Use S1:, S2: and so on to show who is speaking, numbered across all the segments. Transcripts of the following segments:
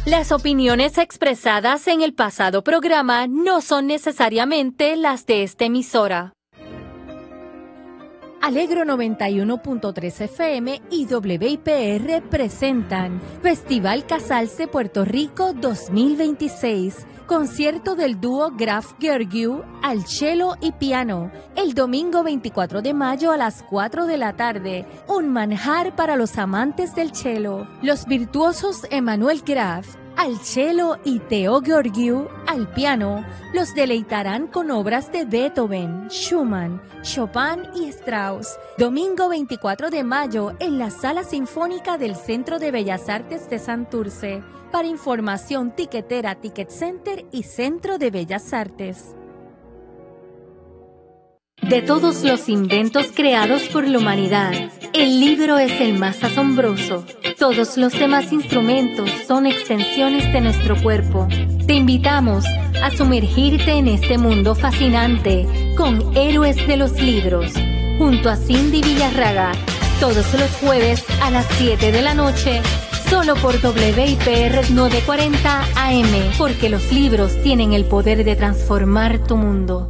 S1: Las opiniones expresadas en el pasado programa no son necesariamente las de esta emisora. Alegro 91.3 FM y WIPR presentan Festival Casalce Puerto Rico 2026, concierto del dúo Graf Georgiou al cello y piano, el domingo 24 de mayo a las 4 de la tarde, un manjar para los amantes del cello. Los virtuosos Emanuel Graf al cello y Theo Georgiou al piano los deleitarán con obras de Beethoven, Schumann, Chopin y Strauss. Domingo 24 de mayo en la Sala Sinfónica del Centro de Bellas Artes de Santurce. Para información, tiquetera, Ticket Center y Centro de Bellas Artes. De todos los inventos creados por la humanidad, el libro es el más asombroso. Todos los demás instrumentos son extensiones de nuestro cuerpo. Te invitamos a sumergirte en este mundo fascinante con Héroes de los Libros, junto a Cindy Villarraga, todos los jueves a las 7 de la noche, solo por WIPR 940 AM, porque los libros tienen el poder de transformar tu mundo.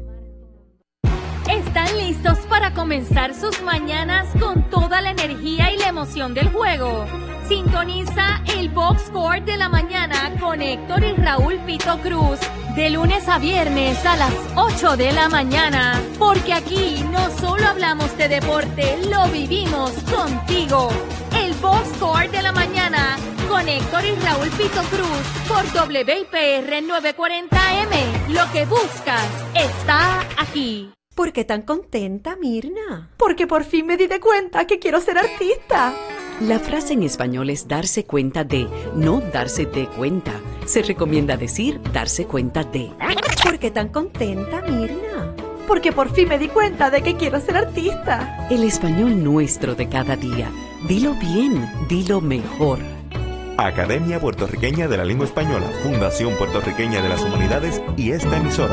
S1: ¿Están listos para comenzar sus mañanas con toda la energía y la emoción del juego? Sintoniza el Box Score de la mañana con Héctor y Raúl Pito Cruz de lunes a viernes a las 8 de la mañana, porque aquí no solo hablamos de deporte, lo vivimos contigo. El Box Score de la mañana con Héctor y Raúl Pito Cruz por WIPR 940M. Lo que buscas está aquí.
S2: ¿Por qué tan contenta, Mirna?
S3: Porque por fin me di de cuenta que quiero ser artista.
S4: La frase en español es darse cuenta de, no darse de cuenta. Se recomienda decir darse cuenta de.
S2: ¿Por qué tan contenta, Mirna?
S3: Porque por fin me di cuenta de que quiero ser artista.
S4: El español nuestro de cada día. Dilo bien, dilo mejor.
S5: Academia Puertorriqueña de la Lengua Española, Fundación Puertorriqueña de las Humanidades y esta emisora.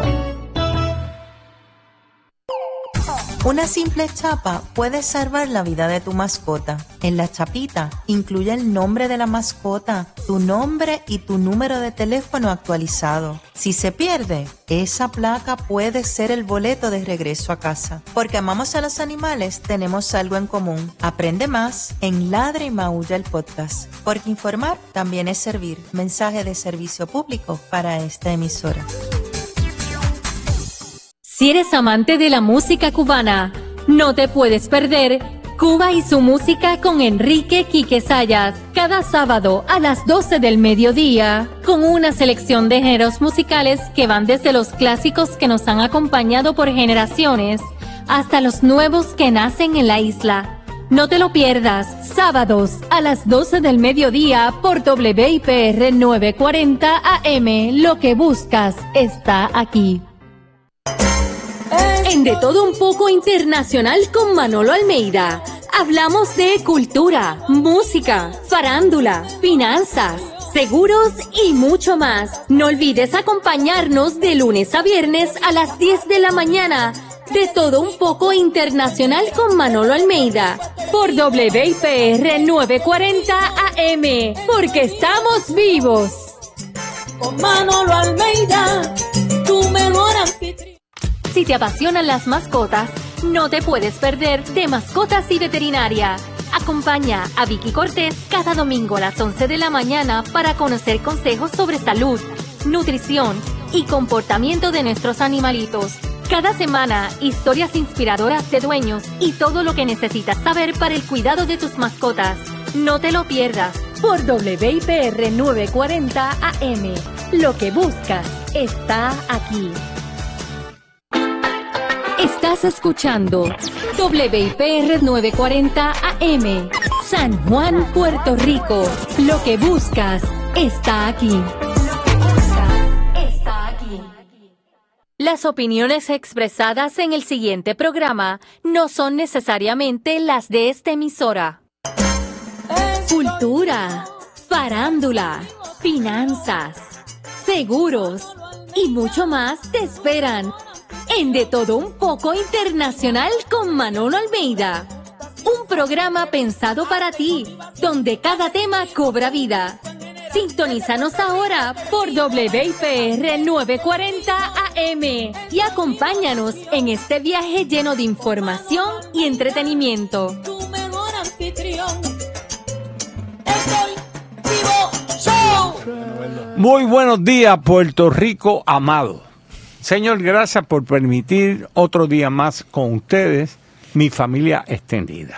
S6: Una simple chapa puede salvar la vida de tu mascota. En la chapita incluye el nombre de la mascota, tu nombre y tu número de teléfono actualizado. Si se pierde, esa placa puede ser el boleto de regreso a casa. Porque amamos a los animales, tenemos algo en común. Aprende más en Ladra y Maulla el podcast. Porque informar también es servir. Mensaje de servicio público para esta emisora.
S1: Si eres amante de la música cubana, no te puedes perder Cuba y su música con Enrique Quique Sayas, cada sábado a las 12 del mediodía, con una selección de géneros musicales que van desde los clásicos que nos han acompañado por generaciones hasta los nuevos que nacen en la isla. No te lo pierdas, sábados a las 12 del mediodía por WIPR 940 AM. Lo que buscas está aquí. En De Todo Un Poco Internacional con Manolo Almeida, hablamos de cultura, música, farándula, finanzas, seguros y mucho más. No olvides acompañarnos de lunes a viernes a las 10 de la mañana. De Todo Un Poco Internacional con Manolo Almeida por WIPR 940 AM, porque estamos vivos.
S7: Con Manolo Almeida, tu mejor anfitrión.
S1: Si te apasionan las mascotas, no te puedes perder de Mascotas y Veterinaria. Acompaña a Vicky Cortés cada domingo a las 11 de la mañana para conocer consejos sobre salud, nutrición y comportamiento de nuestros animalitos. Cada semana, historias inspiradoras de dueños y todo lo que necesitas saber para el cuidado de tus mascotas. No te lo pierdas por WIPR 940 AM. Lo que buscas está aquí. Estás escuchando WIPR 940 AM, San Juan, Puerto Rico. Lo que buscas está aquí. Las opiniones expresadas en el siguiente programa no son necesariamente las de esta emisora. Cultura, farándula, finanzas, seguros y mucho más te esperan en De Todo Un Poco Internacional con Manolo Almeida. Un programa pensado para ti, donde cada tema cobra vida. Sintonízanos ahora por WIPR 940 AM y acompáñanos en este viaje lleno de información y entretenimiento.
S7: Tu mejor anfitrión es el Vivo Show.
S8: Muy buenos días, Puerto Rico amado. Señor, gracias por permitir otro día más con ustedes, mi familia extendida.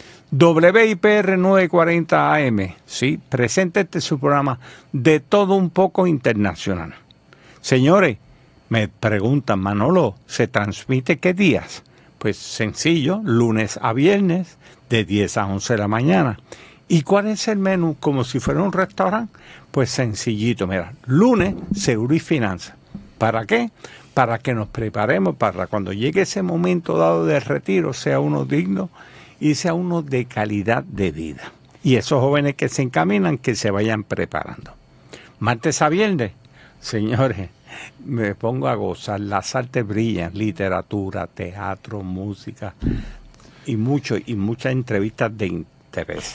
S8: WIPR 940 AM, sí, presenta este su programa de todo un poco internacional. Señores, me preguntan, Manolo, ¿se transmite qué días? Pues sencillo, lunes a viernes, de 10 a 11 de la mañana. ¿Y cuál es el menú? Como si fuera un restaurante. Pues sencillito, mira, lunes, seguro y finanzas. ¿Para qué? Para que nos preparemos para cuando llegue ese momento dado de retiro, sea uno digno y sea uno de calidad de vida. Y esos jóvenes que se encaminan, que se vayan preparando. Martes a viernes, señores, me pongo a gozar. Las artes brillan, literatura, teatro, música y muchas entrevistas de interés.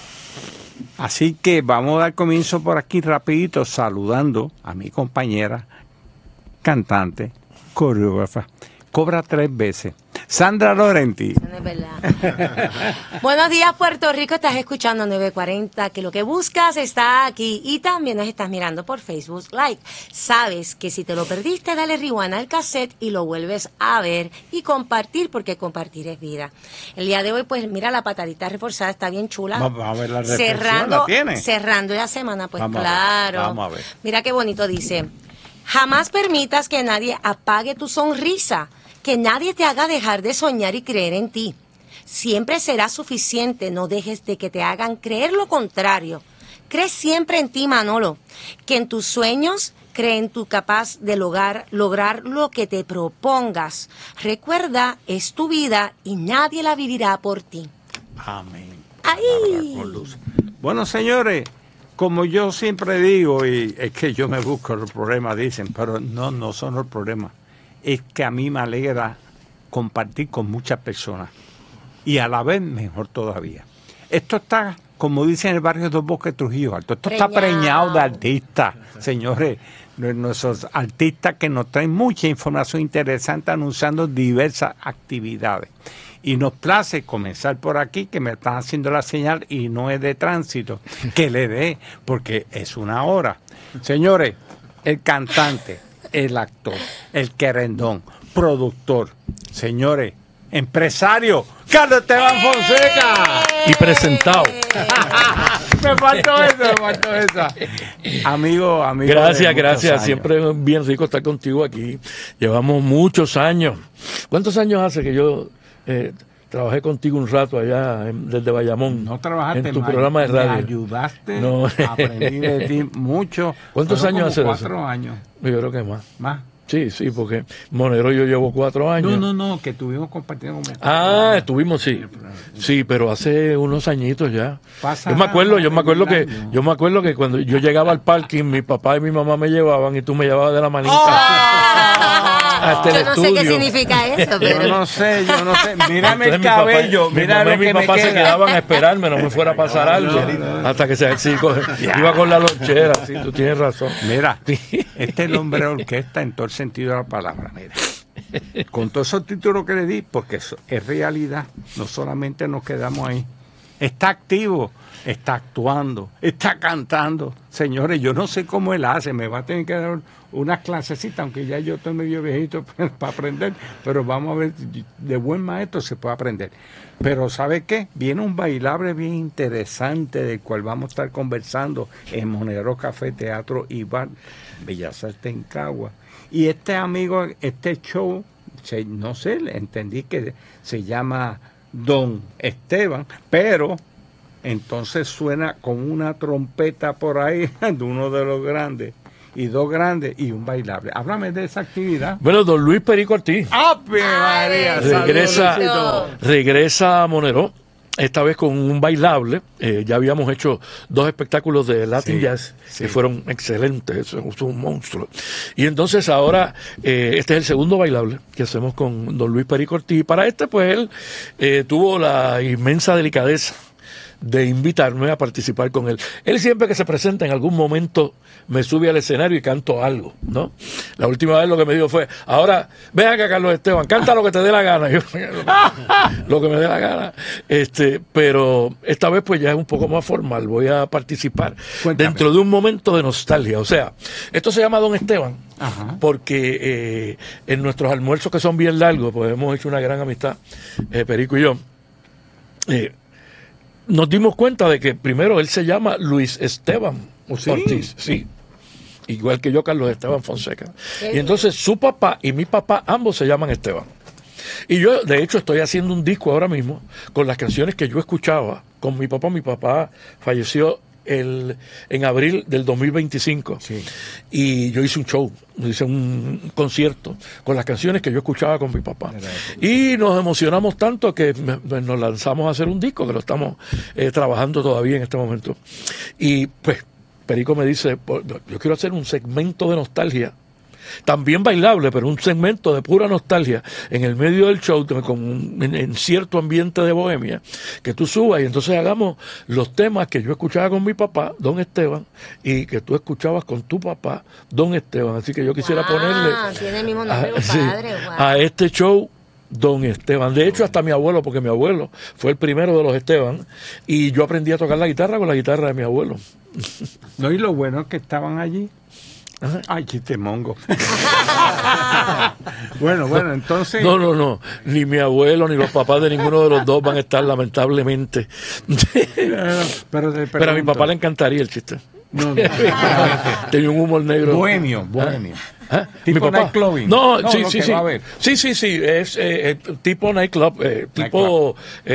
S8: Así que vamos a dar comienzo por aquí rapidito saludando a mi compañera, cantante, coreógrafa, cobra 3 veces, Sandra Laurenti.
S9: No es verdad. Buenos días, Puerto Rico. Estás escuchando 940, que lo que buscas está aquí. Y también nos estás mirando por Facebook Live. Sabes que si te lo perdiste, dale rewind al cassette y lo vuelves a ver y compartir, porque compartir es vida. El día de hoy, pues mira, la patadita reforzada está bien chula.
S8: Vamos a ver la reflexión, ¿la tiene?
S9: Cerrando la semana, pues
S8: vamos
S9: claro.
S8: Vamos a ver.
S9: Mira qué bonito dice. Jamás permitas que nadie apague tu sonrisa. Que nadie te haga dejar de soñar y creer en ti. Siempre será suficiente, no dejes de que te hagan creer lo contrario. Cree siempre en ti, Manolo, que en tus sueños, cree en tu capaz de lograr lo que te propongas. Recuerda, es tu vida y nadie la vivirá por ti.
S8: Amén.
S9: ¡Ay!
S8: Con luz. Bueno, señores, como yo siempre digo, y es que yo me busco los problemas, dicen, pero no son los problemas. Es que a mí me alegra compartir con muchas personas y a la vez mejor todavía. Esto está, como dicen en el barrio Dos Bosques, Trujillo Alto, esto está preñado de artistas, señores, nuestros artistas que nos traen mucha información interesante anunciando diversas actividades. Y nos place comenzar por aquí, que me están haciendo la señal y no es de tránsito, que le dé, porque es una hora. Señores, el cantante, el actor, el querendón, productor, señores, empresario, Carlos Esteban Fonseca.
S10: Y presentado.
S8: me faltó esa. Amigo.
S10: Gracias. Siempre es bien rico estar contigo aquí. Llevamos muchos años. ¿Cuántos años hace que yo trabajé contigo un rato allá desde Bayamón?
S8: No trabajaste
S10: en tu programa de radio.
S8: Me ayudaste, aprendí de ti mucho.
S10: ¿Cuántos años hace?
S8: 4 años.
S10: Yo creo que más.
S8: ¿Más?
S10: Sí, porque Monero yo llevo 4 años.
S8: No, que estuvimos compartiendo con
S10: estuvimos, sí. Sí, pero hace unos añitos ya.
S8: Pasa
S10: yo me acuerdo que cuando yo llegaba al parking, mi papá y mi mamá me llevaban y tú me llevabas de la manita. Hasta el estudio.
S9: Yo no sé qué significa eso, pero...
S8: Yo no sé. Mírame el cabello, mira lo que me queda.
S10: Mi papá se quedaban a esperarme, no me fuera a pasar algo. Hasta que iba con la lonchera, sí, tú tienes razón.
S8: Mira, este es el hombre de orquesta en todo el sentido de la palabra, mira. Con todos esos títulos que le di, porque eso es realidad, no solamente nos quedamos ahí. Está activo, está actuando, está cantando. Señores, yo no sé cómo él hace, me va a tener que dar unas clasecitas, aunque ya yo estoy medio viejito para aprender, pero vamos a ver, de buen maestro se puede aprender. Pero ¿sabe qué? Viene un bailable bien interesante del cual vamos a estar conversando en Monero Café, Teatro y Bar, Bellas Artes en Cagua. Y este show, no sé, entendí que se llama Don Esteban, pero entonces suena con una trompeta por ahí de uno de los grandes y 2 grandes y un bailable. Háblame de esa actividad.
S10: Bueno, don Luis Perico Ortiz
S8: ¡Ave María!
S10: Regresa a Monero, esta vez con un bailable. Ya habíamos hecho 2 espectáculos de Latin Jazz que fueron excelentes, eso es un monstruo. Y entonces ahora este es el segundo bailable que hacemos con don Luis Perico Ortiz. Para pues él tuvo la inmensa delicadeza de invitarme a participar con él. Él siempre que se presenta en algún momento me sube al escenario y canto algo, ¿no? La última vez lo que me dijo fue, ahora, ven acá Carlos Esteban, canta lo que te dé la gana. Yo, lo que me dé la gana. Pero esta vez pues ya es un poco más formal, voy a participar dentro de un momento de nostalgia. O sea, esto se llama Don Esteban, porque en nuestros almuerzos que son bien largos, pues hemos hecho una gran amistad, Perico y yo, nos dimos cuenta de que primero él se llama Luis Esteban Ortiz, sí, igual que yo, Carlos Esteban Fonseca. Y entonces su papá y mi papá ambos se llaman Esteban. Y yo, de hecho, estoy haciendo un disco ahora mismo con las canciones que yo escuchaba con mi papá. Mi papá falleció en abril del 2025. Sí. Y yo hice un show, hice un concierto con las canciones que yo escuchaba con mi papá. Y nos emocionamos tanto que nos lanzamos a hacer un disco, que lo estamos trabajando todavía en este momento. Y pues Perico me dice, yo quiero hacer un segmento de nostalgia, también bailable, pero un segmento de pura nostalgia en el medio del show, en cierto ambiente de bohemia, que tú subas y entonces hagamos los temas que yo escuchaba con mi papá, Don Esteban, y que tú escuchabas con tu papá, Don Esteban. Así que yo quisiera ponerle
S9: tiene el mismo nombre, padre,
S10: a este show Don Esteban. De hecho, hasta mi abuelo, porque mi abuelo fue el primero de los Esteban, y yo aprendí a tocar la guitarra con la guitarra de mi abuelo.
S8: No, y lo bueno es que estaban allí. Ay, chiste mongo. Bueno, entonces...
S10: No, ni mi abuelo ni los papás de ninguno de los dos van a estar, lamentablemente. Pero a mi papá le encantaría el chiste.
S8: No.
S10: Tenía un humor negro.
S8: Bohemio.
S10: ¿Tipo
S8: mi papá? Nightclubbing.
S10: No, sí. Sí, es tipo nightclub, tipo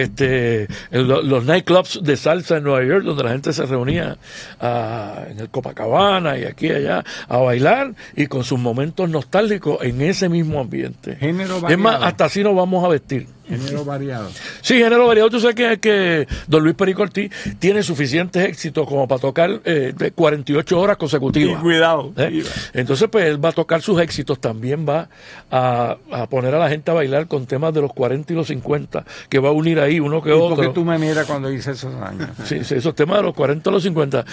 S10: los nightclubs de salsa en Nueva York, donde la gente se reunía en el Copacabana y aquí y allá a bailar y con sus momentos nostálgicos en ese mismo ambiente.
S8: Género variado.
S10: Es más, hasta así nos vamos a vestir.
S8: Género variado.
S10: Sí, género variado. Tú sabes que don Luis Perico Ortiz tiene suficientes éxitos como para tocar de 48 horas consecutivas.
S8: Y cuidado.
S10: Entonces, pues él va a tocar sus éxitos, también va a poner a la gente a bailar con temas de los 40 y los 50, que va a unir ahí uno que otro.
S8: ¿Por qué tú me miras cuando hice esos años?
S10: Sí, esos temas de los 40 y los 50,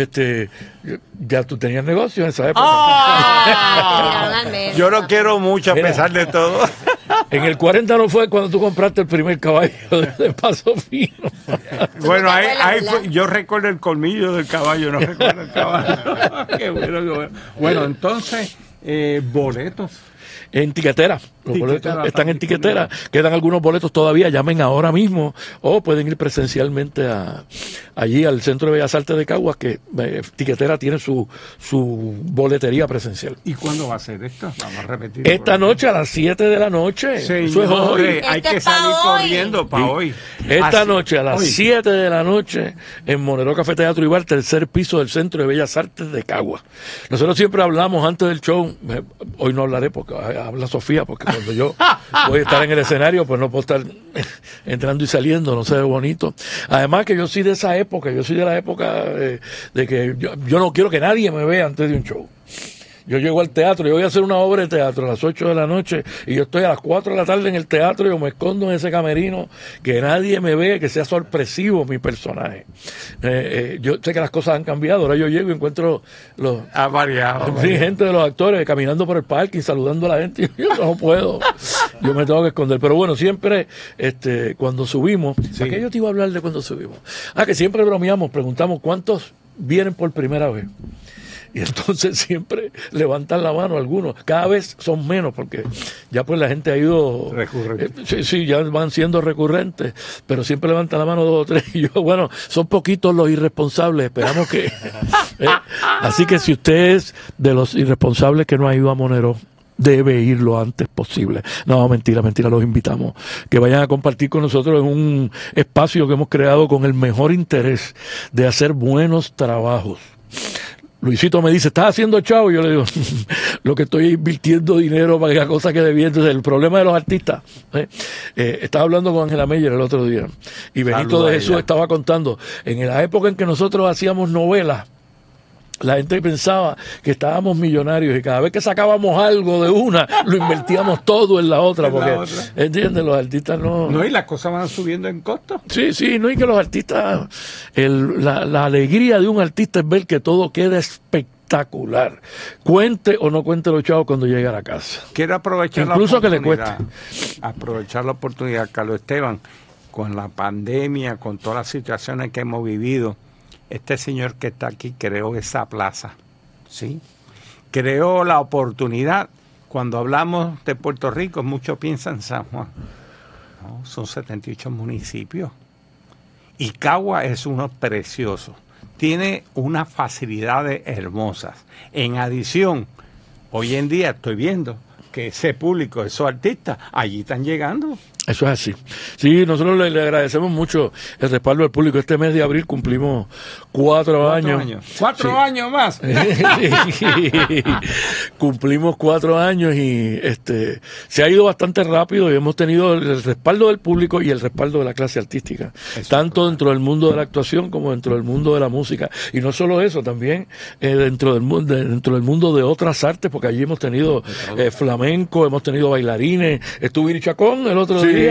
S10: ya tú tenías negocio en esa época.
S8: Yo lo quiero mucho a pesar de todo.
S10: En el 40 no fue cuando tú compraste el primer caballo de Paso Fino.
S8: Bueno, ahí yo recuerdo el colmillo del caballo, no recuerdo el caballo. Qué bueno. Bueno, entonces, boletos.
S10: En Tiquetera. Los boletos están en Tiquetera. Quedan algunos boletos todavía. Llamen ahora mismo o pueden ir presencialmente allí al Centro de Bellas Artes de Caguas, que Tiquetera tiene su boletería presencial.
S8: ¿Y cuándo va a ser esto? Vamos a repetir.
S10: Esta noche a las 7 de la noche.
S8: Señor,
S10: eso es hoy.
S8: Hay que salir corriendo para hoy.
S10: Esta noche a las 7 de la noche en Monero Café Teatro y Bar, tercer piso del Centro de Bellas Artes de Caguas. Nosotros siempre hablamos antes del show. Hoy no hablaré porque habla Sofía, porque cuando yo voy a estar en el escenario, pues no puedo estar entrando y saliendo, no se ve bonito. Además que yo soy de esa época, yo soy de la época de que yo no quiero que nadie me vea antes de un show. Yo llego al teatro, yo voy a hacer una obra de teatro a las 8 de la noche y yo estoy a las 4 de la tarde en el teatro y yo me escondo en ese camerino, que nadie me ve, que sea sorpresivo mi personaje. Yo sé que las cosas han cambiado, ahora yo llego y encuentro gente de los actores caminando por el parque y saludando a la gente. Yo no puedo, yo me tengo que esconder. Pero bueno, siempre cuando subimos, ¿a qué yo te iba a hablar de cuando subimos? Que siempre bromeamos, preguntamos ¿cuántos vienen por primera vez? Y entonces siempre levantan la mano algunos. Cada vez son menos porque ya pues la gente ha ido... Sí, ya van siendo recurrentes. Pero siempre levantan la mano 2 o 3. Y yo, bueno, son poquitos los irresponsables. Esperamos que... Así que si usted es de los irresponsables que no ha ido a Monero, debe ir lo antes posible. No, mentira, los invitamos. Que vayan a compartir con nosotros en un espacio que hemos creado con el mejor interés de hacer buenos trabajos. Luisito me dice, ¿estás haciendo chavo? Y yo le digo, lo que estoy invirtiendo dinero para que cosas que debía. Entonces, el problema de los artistas. Estaba hablando con Ángela Meyer el otro día y Benito de Jesús estaba contando, en la época en que nosotros hacíamos novelas, la gente pensaba que estábamos millonarios y cada vez que sacábamos algo de una, lo invertíamos todo en la otra, porque, ¿entiendes? Los artistas no...
S8: No, y las cosas van subiendo en costo.
S10: Sí, no, y que los artistas, la alegría de un artista es ver que todo queda espectacular. Cuente o no cuente los chavos cuando llegue a la casa.
S8: Quiero aprovechar
S10: incluso que le cueste.
S8: Aprovechar la oportunidad, Carlos Esteban, con la pandemia, con todas las situaciones que hemos vivido. Este señor que está aquí creó esa plaza, ¿sí? Creó la oportunidad. Cuando hablamos de Puerto Rico, muchos piensan en San Juan. No, son 78 municipios. Y Cagua es uno precioso. Tiene unas facilidades hermosas. En adición, hoy en día estoy viendo que ese público, esos artistas, allí están llegando.
S10: Eso es así. Sí, nosotros le agradecemos mucho el respaldo del público. Este mes de abril cumplimos 4 años.
S8: 4 años más.
S10: Cumplimos 4 años y se ha ido bastante rápido y hemos tenido el respaldo del público y el respaldo de la clase artística. Eso, tanto dentro del mundo de la actuación como dentro del mundo de la música. Y no solo eso, también dentro del mundo de otras artes, porque allí hemos tenido flamenco, hemos tenido bailarines, estuvo Iri Chacón el otro día.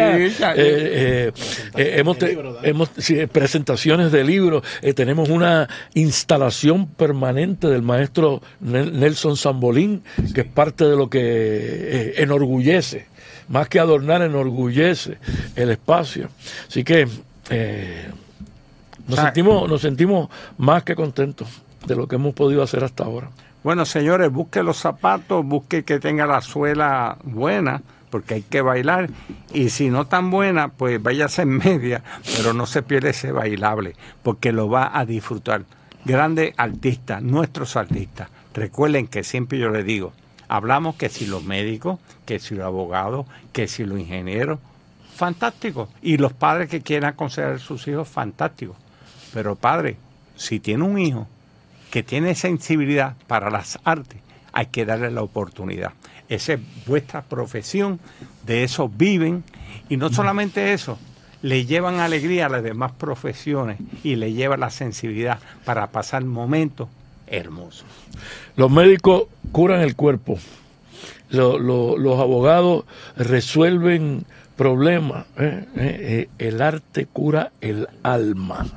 S10: Hemos presentaciones de libros, tenemos una instalación permanente del maestro Nelson Sambolín, que es parte de lo que enorgullece, más que adornar, enorgullece el espacio. Así que nos sentimos más que contentos de lo que hemos podido hacer hasta ahora.
S8: Bueno, señores, busque los zapatos, busque que tenga la suela buena, porque hay que bailar, y si no tan buena, pues váyase en media, pero no se pierde ese bailable, porque lo va a disfrutar. Grandes artistas, nuestros artistas, recuerden que siempre yo les digo, hablamos que si los médicos, que si los abogados, que si los ingenieros, fantástico, y los padres que quieran aconsejar a sus hijos, fantástico, pero padre, si tiene un hijo que tiene sensibilidad para las artes, hay que darle la oportunidad. Esa es vuestra profesión, de eso viven, y no solamente eso, le llevan alegría a las demás profesiones y le llevan la sensibilidad para pasar momentos hermosos.
S10: Los médicos curan el cuerpo, los abogados resuelven problemas, el arte cura el alma.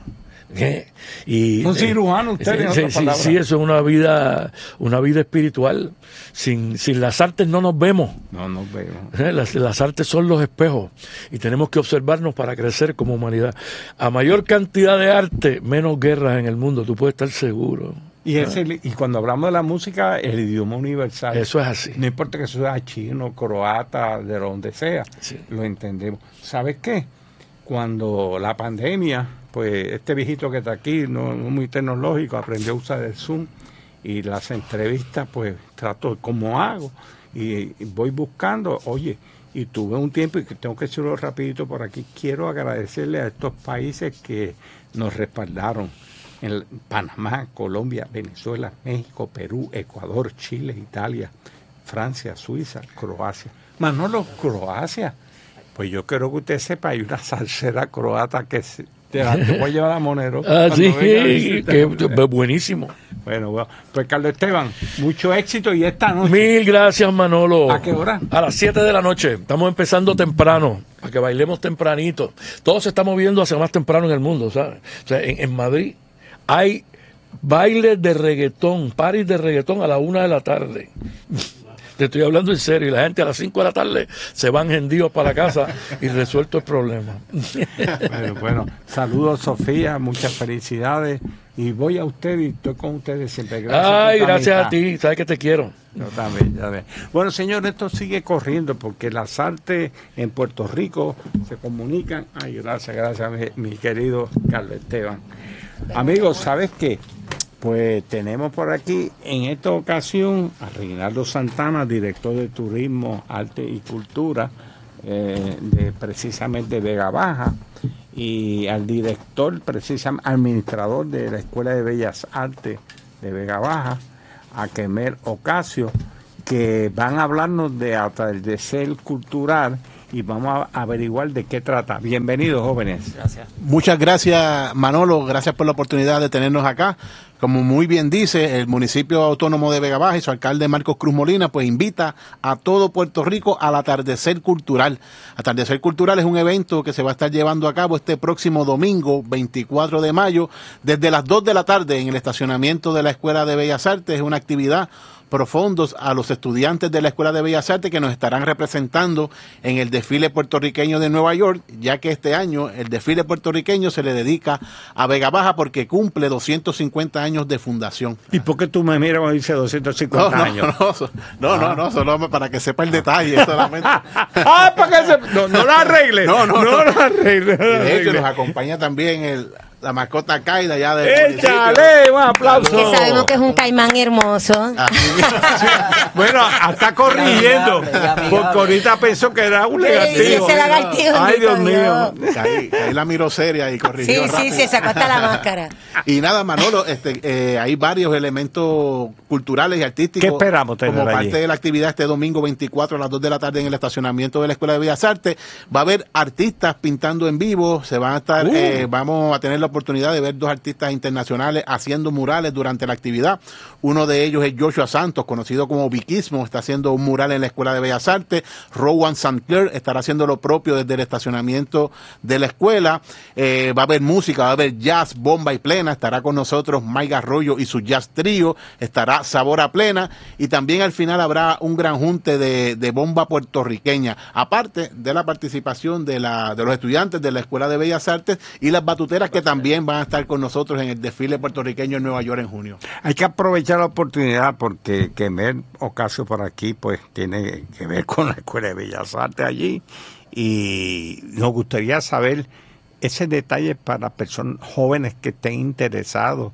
S8: Un cirujano usted.
S10: Sí, eso es una vida espiritual. Sin las artes no nos vemos.
S8: No nos vemos.
S10: Las artes son los espejos y tenemos que observarnos para crecer como humanidad. A mayor cantidad de arte, menos guerras en el mundo, tú puedes estar seguro.
S8: Y cuando hablamos de la música, el idioma universal.
S10: Eso es así.
S8: No importa que sea chino, croata, de donde sea, sí, lo entendemos. ¿Sabes qué? Cuando la pandemia, pues este viejito que está aquí, no muy tecnológico, aprendió a usar el Zoom y las entrevistas, pues trato cómo hago y voy buscando, oye, y tuve un tiempo, y que tengo que decirlo rapidito por aquí, quiero agradecerle a estos países que nos respaldaron, en Panamá, Colombia, Venezuela, México, Perú, Ecuador, Chile, Italia, Francia, Suiza, Croacia. Manolo, Croacia. Pues yo quiero que usted sepa, hay una salsera croata que te voy a llevar a Monero.
S10: Sí, que buenísimo.
S8: Bueno, pues Carlos Esteban, mucho éxito y esta noche.
S10: Mil gracias, Manolo.
S8: ¿A qué hora?
S10: A las 7 de la noche. Estamos empezando temprano, para que bailemos tempranito. Todo se está moviendo hacia más temprano en el mundo, ¿sabes? O sea, en Madrid hay bailes de reggaetón, parties de reggaetón a la 1 de la tarde. Te estoy hablando en serio, y la gente a las 5 de la tarde se van hendidos para la casa y resuelto el problema.
S8: Bueno, saludos Sofía, muchas felicidades, y voy a usted y estoy con ustedes siempre.
S10: Gracias a ti, sabes que te quiero.
S8: Yo también, ya ves. Bueno, señor, esto sigue corriendo porque las artes en Puerto Rico se comunican. Gracias, mi querido Carlos Esteban. Amigos, ¿sabes qué? Pues tenemos por aquí en esta ocasión a Reinaldo Santana, director de Turismo, Arte y Cultura, precisamente de Vega Baja, y al director, precisamente administrador de la Escuela de Bellas Artes de Vega Baja, a Kemer Ocasio, que van a hablarnos de atardecer cultural y vamos a averiguar de qué trata. Bienvenidos, jóvenes.
S11: Gracias.
S12: Muchas gracias, Manolo. Gracias por la oportunidad de tenernos acá. Como muy bien dice, el municipio autónomo de Vega Baja y su alcalde Marcos Cruz Molina, pues invita a todo Puerto Rico al Atardecer Cultural. Atardecer Cultural es un evento que se va a estar llevando a cabo este próximo domingo, 24 de mayo, desde las 2 de la tarde en el estacionamiento de la Escuela de Bellas Artes. Es una actividad profundos a los estudiantes de la Escuela de Bellas Artes que nos estarán representando en el desfile puertorriqueño de Nueva York, ya que este año el desfile puertorriqueño se le dedica a Vega Baja porque cumple 250 años de fundación.
S8: ¿Y por qué tú me miras cuando dice 250 años?
S12: No, solo para que sepa el detalle solamente.
S8: Para que no lo arregle. No lo arregle.
S12: De hecho, nos acompaña también la mascota Caida ya de
S8: ¡échale! ¡Un aplauso!
S9: Que sabemos que es un caimán hermoso.
S8: Bueno, hasta corrigiendo, porque ahorita pensó que era un negativo. Ay, Dios mío.
S12: Ahí la miró seria y corrigió rápido.
S9: Sí, se sacó hasta la máscara.
S12: Y nada, Manolo, hay varios elementos culturales y artísticos.
S8: ¿Qué esperamos tener
S12: como parte
S8: allí?
S12: de la actividad este domingo 24 a las 2 de la tarde en el estacionamiento de la Escuela de Bellas Artes. Va a haber artistas pintando en vivo, se van a estar, vamos a tener la oportunidad de ver 2 artistas internacionales haciendo murales durante la actividad. Uno de ellos es Joshua Santos, conocido como Viquismo, está haciendo un mural en la Escuela de Bellas Artes. Rowan St. Clair estará haciendo lo propio desde el estacionamiento de la escuela. Va a haber música, va a haber jazz, bomba y plena. Estará con nosotros Mike Arroyo y su jazz trío. Estará Sabor a Plena. Y también al final habrá un gran junte de bomba puertorriqueña. Aparte de la participación de los estudiantes de la Escuela de Bellas Artes y las batuteras que también van a estar con nosotros en el desfile puertorriqueño en Nueva York en junio.
S8: Hay que aprovechar la oportunidad porque Kemer Ocasio por aquí pues tiene que ver con la Escuela de Bellas Artes allí y nos gustaría saber ese detalle para personas jóvenes que estén interesados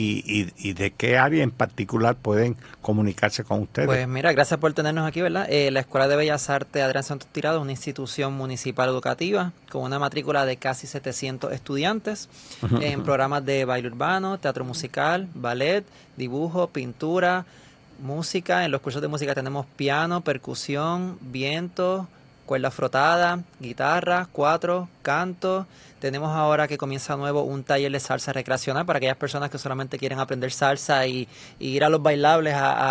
S8: y de qué área en particular pueden comunicarse con ustedes.
S11: Pues mira, gracias por tenernos aquí, ¿verdad? La Escuela de Bellas Artes Adrián Santos Tirado es una institución municipal educativa con una matrícula de casi 700 estudiantes en programas de baile urbano, teatro musical, ballet, dibujo, pintura, música. En los cursos de música tenemos piano, percusión, viento, cuerda frotada, guitarra, cuatro, canto. Tenemos ahora que comienza nuevo un taller de salsa recreacional para aquellas personas que solamente quieren aprender salsa y ir a los bailables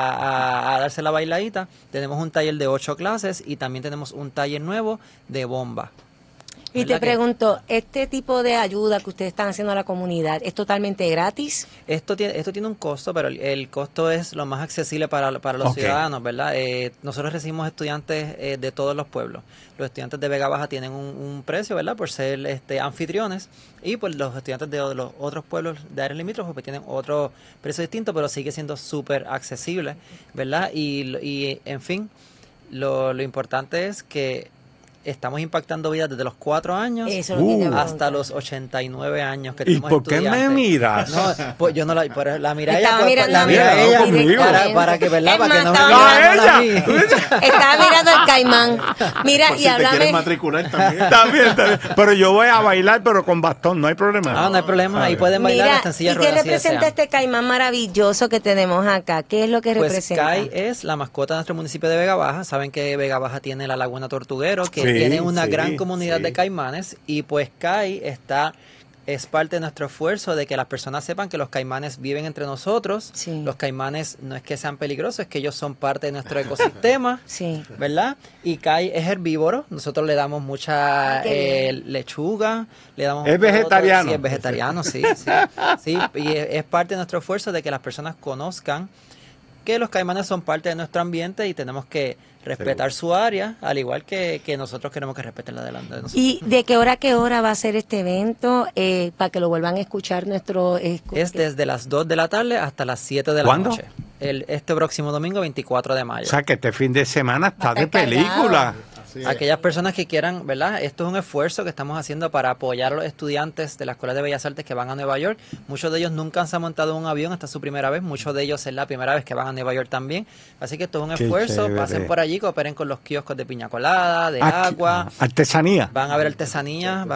S11: a darse la bailadita. Tenemos un taller de 8 clases y también tenemos un taller nuevo de bomba.
S9: Y te pregunto, ¿este tipo de ayuda que ustedes están haciendo a la comunidad es totalmente gratis?
S11: Esto tiene un costo, pero el costo es lo más accesible para los ciudadanos, ¿verdad? Nosotros recibimos estudiantes de todos los pueblos. Los estudiantes de Vega Baja tienen un precio, ¿verdad? Por ser anfitriones, y pues los estudiantes de los otros pueblos de áreas limítrofes pues tienen otro precio distinto, pero sigue siendo súper accesible, ¿verdad? Y en fin, lo importante es que estamos impactando vidas desde los 4 años hasta los 89 años que tenemos estudiantes.
S8: ¿Y por qué me miras?
S11: No, pues yo no la miré
S9: Estaba
S11: ella,
S9: mirando
S11: ella para que, ¿verdad? Para que no me miraran a mí.
S9: Estaba mirando el caimán. Mira,
S12: pues
S9: y
S12: si
S9: háblame.
S12: te quieres matricular también.
S8: También. Pero yo voy a bailar, pero con bastón, no hay problema.
S11: No hay problema. Ahí pueden bailar hasta en silla de
S9: ruedas. ¿Y qué
S11: ruedas,
S9: representa este caimán maravilloso que tenemos acá? ¿Qué es lo que representa?
S11: Pues Kai es la mascota de nuestro municipio de Vega Baja. Saben que Vega Baja tiene la Laguna Tortuguero, que tiene una gran comunidad de caimanes, y pues Kai es parte de nuestro esfuerzo de que las personas sepan que los caimanes viven entre nosotros. Los caimanes no es que sean peligrosos, es que ellos son parte de nuestro ecosistema, ¿verdad? Y Kai es herbívoro, nosotros le damos mucha lechuga, le damos...
S8: ¿Es vegetariano?
S11: Sí, es vegetariano, sí, y es parte de nuestro esfuerzo de que las personas conozcan que los caimanes son parte de nuestro ambiente y tenemos que respetar su área, al igual que nosotros queremos que respeten la de nosotros.
S9: ¿Y de qué hora a qué hora va a ser este evento? Para que lo vuelvan a escuchar nuestro...
S11: Es desde las 2 de la tarde hasta las 7 de la noche. Este próximo domingo, 24 de mayo.
S8: O sea, que este fin de semana está de película.
S11: Aquellas personas que quieran, ¿verdad? Esto es un esfuerzo que estamos haciendo para apoyar a los estudiantes de la Escuela de Bellas Artes que van a Nueva York. Muchos de ellos nunca se han montado en un avión, esta es su primera vez. Muchos de ellos es la primera vez que van a Nueva York también. Así que esto es un esfuerzo. Pasen por allí, cooperen con los kioscos de piña colada, de agua.
S8: Artesanía.
S11: Van a ver artesanía,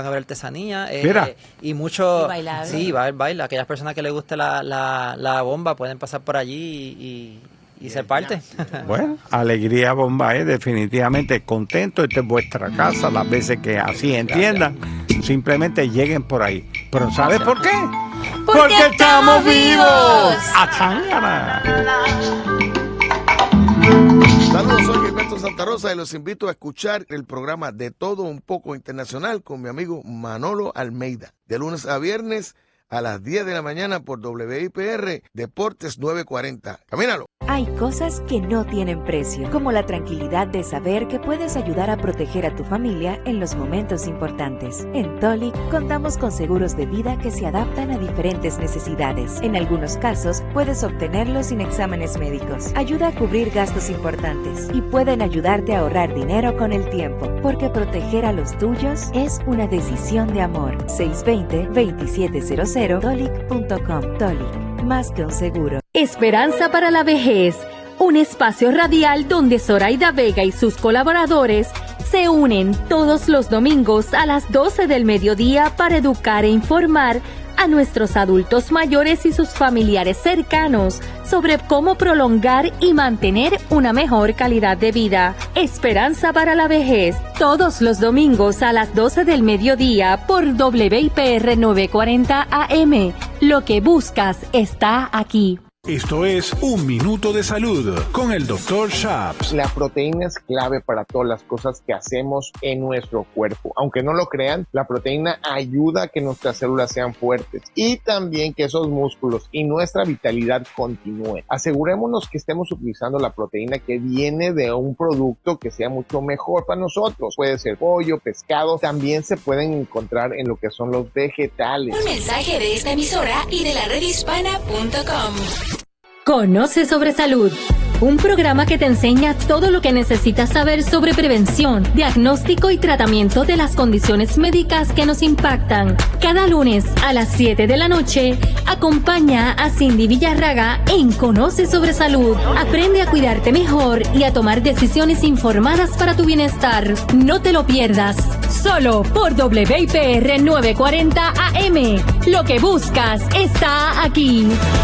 S8: Mira.
S11: Y mucho...
S9: Y bailar.
S11: Sí, va a haber baile. Aquellas personas que les guste la bomba pueden pasar por allí y ser parte.
S8: Bueno, alegría bomba, definitivamente contento. Esta es vuestra casa, las veces que así entiendan. Simplemente lleguen por ahí. Pero ¿sabes por qué?
S7: Porque estamos vivos.
S8: ¡Atángana!
S13: Saludos, soy Gilberto Santa Rosa y los invito a escuchar el programa De Todo Un Poco Internacional con mi amigo Manolo Almeida, de lunes a viernes a las 10 de la mañana por WIPR Deportes 940. ¡Camínalo!
S14: Hay cosas que no tienen precio, como la tranquilidad de saber que puedes ayudar a proteger a tu familia en los momentos importantes. En Tolic contamos con seguros de vida que se adaptan a diferentes necesidades. En algunos casos, puedes obtenerlos sin exámenes médicos. Ayuda a cubrir gastos importantes y pueden ayudarte a ahorrar dinero con el tiempo, porque proteger a los tuyos es una decisión de amor. 620-2700 Tolic.com. Tolic. Más que un seguro.
S1: Esperanza para la vejez, un espacio radial donde Zoraida Vega y sus colaboradores se unen todos los domingos a las 12 del mediodía para educar e informar a nuestros adultos mayores y sus familiares cercanos sobre cómo prolongar y mantener una mejor calidad de vida. Esperanza para la vejez, todos los domingos a las 12 del mediodía por WIPR 940 AM. Lo que buscas está aquí.
S15: Esto es Un Minuto de Salud con el Dr. Shaps.
S16: La proteína es clave para todas las cosas que hacemos en nuestro cuerpo. Aunque no lo crean, la proteína ayuda a que nuestras células sean fuertes y también que esos músculos y nuestra vitalidad continúen. Asegurémonos que estemos utilizando la proteína que viene de un producto que sea mucho mejor para nosotros. Puede ser pollo, pescado, también se pueden encontrar en lo que son los vegetales.
S17: Un mensaje de esta emisora y de la redhispana.com.
S1: Conoce sobre salud, un programa que te enseña todo lo que necesitas saber sobre prevención, diagnóstico y tratamiento de las condiciones médicas que nos impactan. Cada lunes a las 7 de la noche, acompaña a Cindy Villarraga en Conoce sobre Salud. Aprende a cuidarte mejor y a tomar decisiones informadas para tu bienestar. No te lo pierdas, solo por WIPR 940 AM. Lo que buscas está aquí.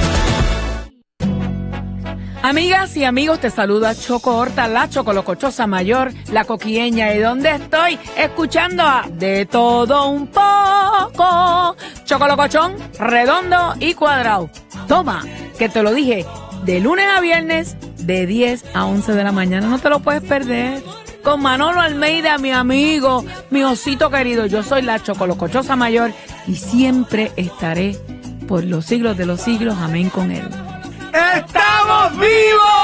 S18: Amigas y amigos, te saluda Choco Horta, la chocolocochosa mayor, la coquilleña. ¿Y dónde estoy? Escuchando a De Todo Un Poco. Chocolocochón, redondo y cuadrado. Toma, que te lo dije, de lunes a viernes, de 10 a 11 de la mañana. No te lo puedes perder. Con Manolo Almeida, mi amigo, mi osito querido. Yo soy la chocolocochosa mayor y siempre estaré por los siglos de los siglos. Amén con él.
S7: ¡Estamos vivos!